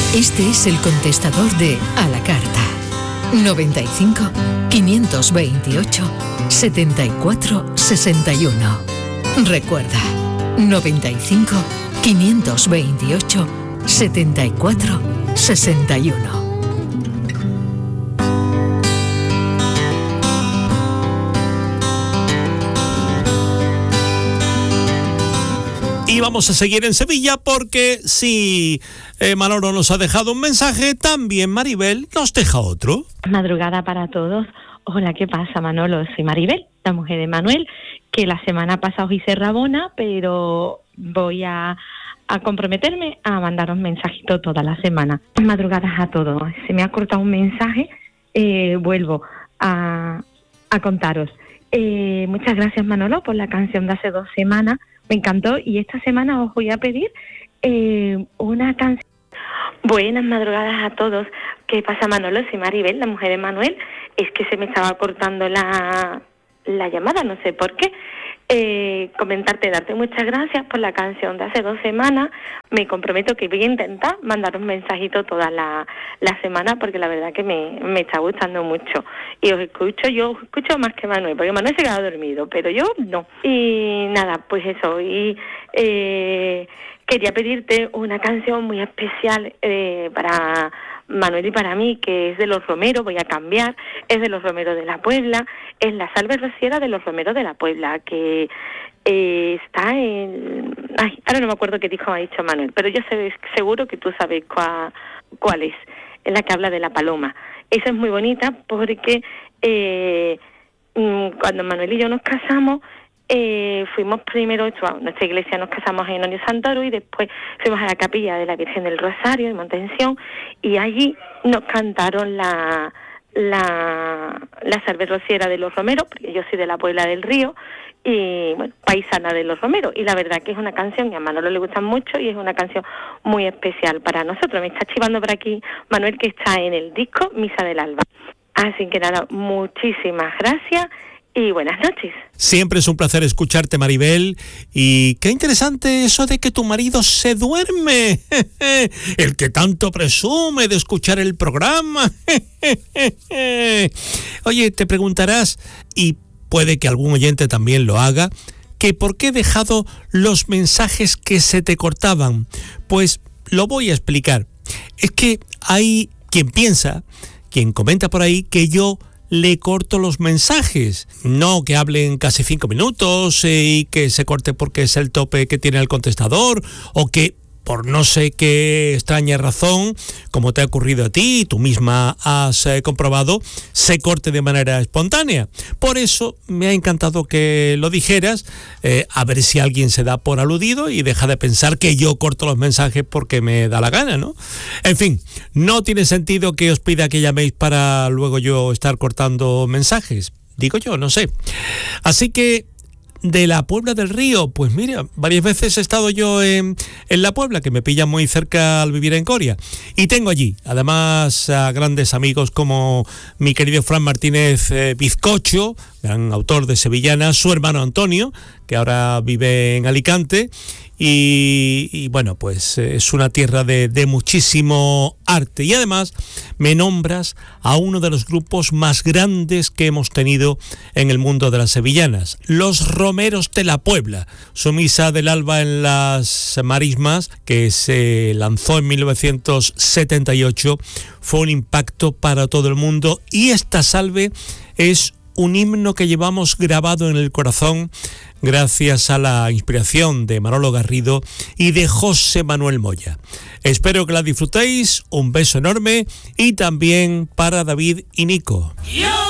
Este es el contestador de A la Carta. 95 528 74 61. Recuerda, 95 528 74 61. Y vamos a seguir en Sevilla porque si Manolo nos ha dejado un mensaje, también Maribel nos deja otro. Madrugada para todos. Hola, ¿qué pasa, Manolo? Soy Maribel, la mujer de Manuel, que la semana pasada os hice rabona, pero voy a comprometerme a mandaros mensajitos toda la semana. Madrugadas a todos. Se me ha cortado un mensaje, vuelvo a contaros. Muchas gracias, Manolo, por la canción de hace 2 semanas. Me encantó y esta semana os voy a pedir una canción. Buenas madrugadas a todos. ¿Qué pasa, Manolo? Soy Maribel, la mujer de Manuel. Es que se me estaba cortando la llamada, no sé por qué. Comentarte, darte muchas gracias por la canción de hace 2 semanas. Me comprometo que voy a intentar mandar un mensajito toda la semana porque la verdad que me está gustando mucho. Y yo os escucho más que Manuel, porque Manuel se queda dormido, pero yo no. Y nada, pues eso. Y quería pedirte una canción muy especial para Manuel y para mí, que es de los Romeros. Voy a cambiar, es de los Romeros de la Puebla, es la Salve Rociera de los Romeros de la Puebla, que está en... ahora no me acuerdo qué disco ha dicho Manuel, pero yo sé seguro que tú sabes cuál es la que habla de la paloma. Esa es muy bonita porque cuando Manuel y yo nos casamos, fuimos primero a nuestra iglesia, nos casamos en Onio Santoro y después fuimos a la capilla de la Virgen del Rosario en Montensión y allí nos cantaron la Salve Rociera de los Romeros, porque yo soy de la Puebla del Río y bueno, paisana de los Romeros, y la verdad que es una canción que a Manolo le gusta mucho y es una canción muy especial para nosotros. Me está chivando por aquí Manuel que está en el disco Misa del Alba. Así que nada, muchísimas gracias y buenas noches. Siempre es un placer escucharte, Maribel. Y qué interesante eso de que tu marido se duerme. El que tanto presume de escuchar el programa. Oye, te preguntarás, y puede que algún oyente también lo haga, que por qué he dejado los mensajes que se te cortaban. Pues lo voy a explicar. Es que hay quien piensa, quien comenta por ahí, que yo le corto los mensajes, no que hablen casi 5 minutos y que se corte porque es el tope que tiene el contestador, o que por no sé qué extraña razón, como te ha ocurrido a ti, tú misma has comprobado, se corte de manera espontánea. Por eso me ha encantado que lo dijeras, a ver si alguien se da por aludido y deja de pensar que yo corto los mensajes porque me da la gana, ¿no? En fin, no tiene sentido que os pida que llaméis para luego yo estar cortando mensajes, digo yo, no sé. Así que de la Puebla del Río, pues mira, varias veces he estado yo en la Puebla, que me pilla muy cerca al vivir en Coria, y tengo allí además a grandes amigos como mi querido Fran Martínez Bizcocho, gran autor de Sevillana, su hermano Antonio, que ahora vive en Alicante, y bueno, pues es una tierra de muchísimo arte. Y además me nombras a uno de los grupos más grandes que hemos tenido en el mundo de las sevillanas, los Romeros de la Puebla. Su Misa del Alba en las Marismas, que se lanzó en 1978, fue un impacto para todo el mundo, y esta salve es un himno que llevamos grabado en el corazón gracias a la inspiración de Manolo Garrido y de José Manuel Moya. Espero que la disfrutéis, un beso enorme, y también para David y Nico.